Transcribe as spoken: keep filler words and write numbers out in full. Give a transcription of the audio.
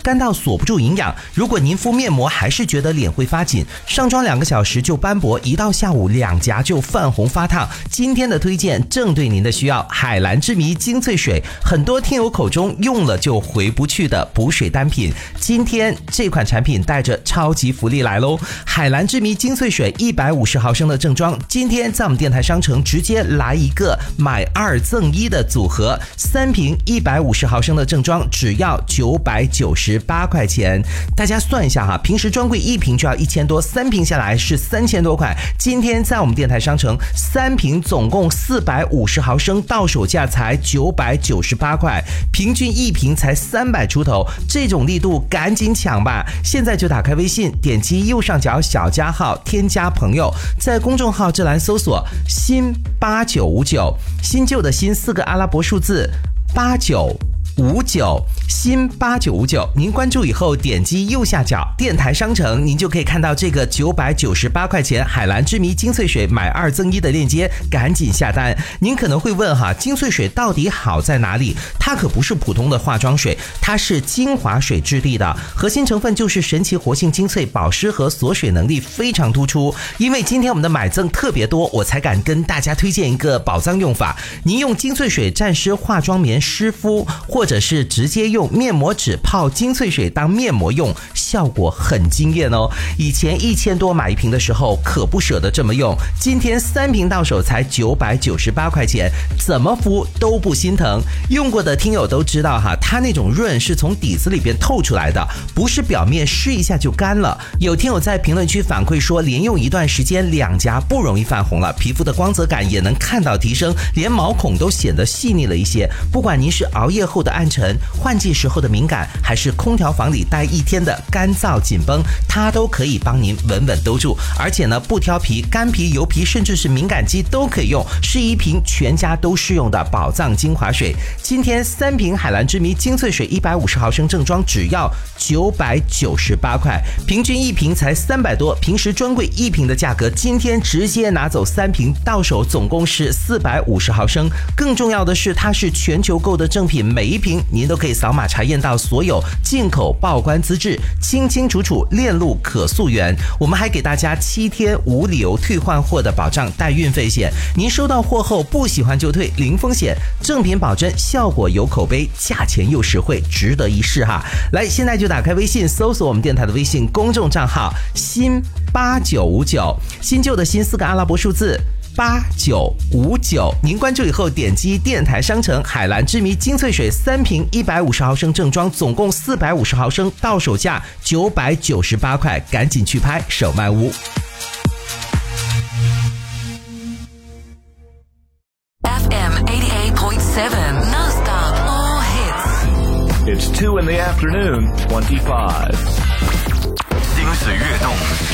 干到锁不住营养。如果您敷面膜还是觉得脸会发紧，上妆两个小时就斑驳，一到下午两颊就泛红发烫。今天的推荐正对您的需要，海蓝之谜精粹水，很多听友口中用了就回不去的补水单品。今天这款产品带着超级福利来喽！海蓝之谜精粹水一百五十毫升的正装，今天在我们电台商城直接来一个买二赠一的组合，三瓶一百五十毫升的正装只要九百九十八块钱。大家算一下哈，平时专柜一瓶就要一千多，三瓶下来是三千多块。今天在我们电台商城，三瓶总共四百五十毫升，到手价才九百九十八块，平均一瓶才三百出头，这种力度赶紧抢吧！现在就打开微信，点击右上角小加号，添加朋友，在公众号这栏搜索新八九五九，新旧的新四个阿拉伯数字八九五九，新八九五九，您关注以后点击右下角电台商城，您就可以看到这个九百九十八块钱海蓝之谜精粹水买二赠一的链接，赶紧下单。您可能会问哈，精粹水到底好在哪里？它可不是普通的化妆水，它是精华水质地的，核心成分就是神奇活性精粹，保湿和锁水能力非常突出。因为今天我们的买赠特别多，我才敢跟大家推荐一个宝藏用法。您用精粹水蘸湿化妆棉湿敷，或或者是直接用面膜纸泡精粹水当面膜用，效果很惊艳哦。以前一千多买一瓶的时候可不舍得这么用，今天三瓶到手才九百九十八块钱，怎么敷都不心疼。用过的听友都知道哈，它那种润是从底子里边透出来的，不是表面湿一下就干了。有听友在评论区反馈说，连用一段时间两颊不容易泛红了，皮肤的光泽感也能看到提升，连毛孔都显得细腻了一些。不管您是熬夜后的暗沉，换季时候的敏感，还是空调房里待一天的干燥紧绷，它都可以帮您稳稳兜住。而且呢，不挑皮，干皮、油皮甚至是敏感肌都可以用，是一瓶全家都适用的宝藏精华水。今天三瓶海蓝之谜精粹水一百五十毫升正装只要九百九十八块，平均一瓶才三百多，平时专柜一瓶的价格，今天直接拿走三瓶，到手总共是四百五十毫升。更重要的是，它是全球购的正品，每一瓶您都可以扫码查验到所有进口报关资质，清清楚楚，链路可溯源。我们还给大家七天无理由退换货的保障，带运费险。您收到货后不喜欢就退，零风险，正品保真，效果有口碑，价钱又实惠，值得一试哈！来，现在就打开微信，搜索我们电台的微信公众账号新八九五九，新旧的新四个阿拉伯数字八九五九，您关注以后点击电台商城海蓝之谜精粹水三瓶一百五十毫升正装，总共四百五十毫升，到手价九百九十八块，赶紧去拍，手慢无。 F M eighty-eight point seven, non-stop, all hits. It's two in the afternoon, twenty-five. 心随跃动，